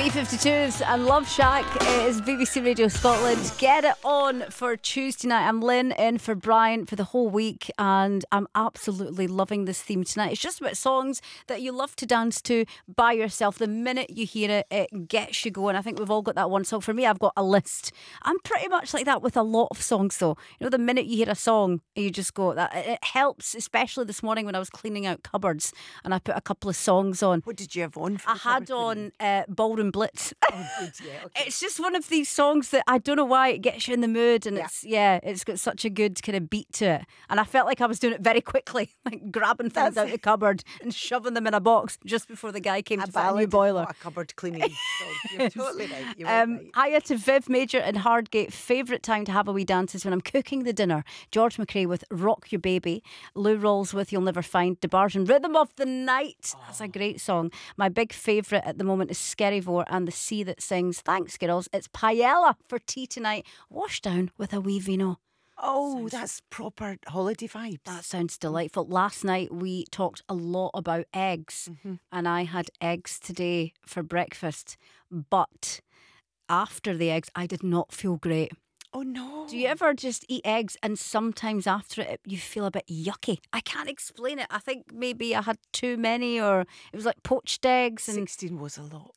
B-52s and Love Shack is BBC Radio Scotland. Get it on for Tuesday night. I'm Lynn in for Brian for the whole week, and I'm absolutely loving this theme tonight. It's just about songs that you love to dance to by yourself. The minute you hear it, it gets you going. I think we've all got that one song. For me, I've got a list. I'm pretty much like that with a lot of songs though. You know, the minute you hear a song, you just go, that it helps, especially this morning when I was cleaning out cupboards and I put a couple of songs on. What did you have on? I had on Ballroom Blitz. Oh, good, yeah, okay. It's just one of these songs that I don't know why it gets you in the mood, and it's got such a good kind of beat to it. And I felt like I was doing it very quickly, like grabbing things out of the cupboard and shoving them in a box just before the guy came to fit a new boiler. Not a cupboard cleaning song. You're totally right. You're right. Hiya to Viv Major in Hardgate. Favourite time to have a wee dance is when I'm cooking the dinner. George McRae with Rock Your Baby. Lou Rawls with You'll Never Find. DeBarge and Rhythm of the Night. That's a great song. My big favourite at the moment is Skerryvore and the Sea That Sings. Thanks, girls. It's paella for tea tonight. Washed down with a wee vino. Oh, that's proper holiday vibes. That sounds delightful. Last night we talked a lot about eggs, and I had eggs today for breakfast. But after the eggs, I did not feel great. Oh no. Do you ever just eat eggs and sometimes after it you feel a bit yucky? I can't explain it. I think maybe I had too many, or it was like poached eggs. And 16 was a lot.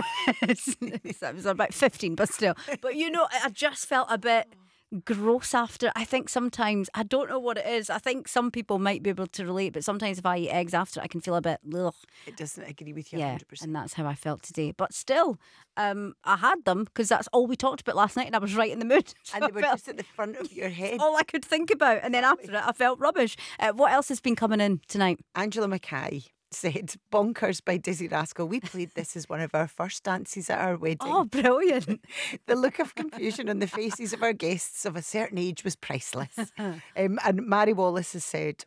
Yes, it was about 15, but still. But you know, I just felt a bit gross after. I think sometimes, I don't know what it is. I think some people might be able to relate, but sometimes if I eat eggs after, I can feel a bit ugh. It doesn't agree with you 100%. Yeah, and that's how I felt today. But still, I had them because that's all we talked about last night, and I was right in the mood. So And they were just at the front of your head. all I could think about, and then after it I felt rubbish. What else has been coming in tonight? Angela Mackay said, Bonkers by Dizzy Rascal. We played this as one of our first dances at our wedding. Oh, brilliant. The look of confusion on the faces of our guests of a certain age was priceless. And Mary Wallace has said,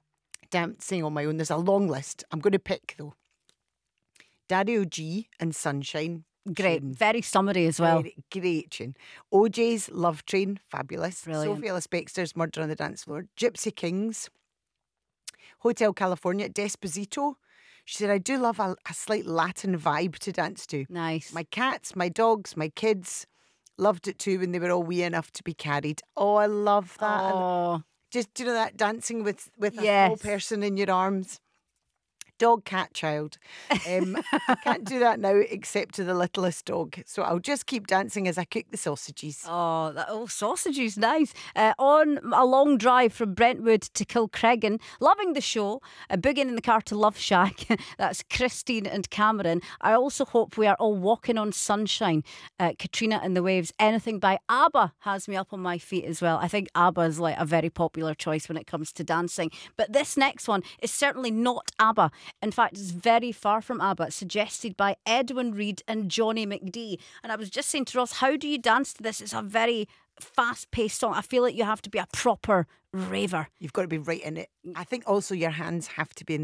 dancing on my own. There's a long list. I'm going to pick though. Dario G and Sunshine. Great, Tune. very summery as well. Great tune. OJ's Love Train, fabulous. Brilliant. Sophie Ellis Bextor's Murder on the Dance Floor. Gypsy Kings. Hotel California, Desposito. She said, I do love a slight Latin vibe to dance to. Nice. My cats, my dogs, my kids loved it too when they were all wee enough to be carried. Oh, I love that. And Oh, just, do you know that dancing with a small Yes. person in your arms? Dog, cat, child. I can't do that now except to the littlest dog. So I'll just keep dancing as I cook the sausages. sausages, nice. On a long drive from Brentwood to Kilcreggan, loving the show. Booging in the car to Love Shack. That's Christine and Cameron. I also hope we are all walking on sunshine. Katrina and the Waves. Anything by ABBA has me up on my feet as well. I think ABBA is like a very popular choice when it comes to dancing. But this next one is certainly not ABBA. In fact, it's very far from ABBA, suggested by Edwin Reed and Johnny McD. And I was just saying to Ross, how do you dance to this? It's a very fast-paced song. I feel like you have to be a proper raver. You've got to be right in it. I think also your hands have to be in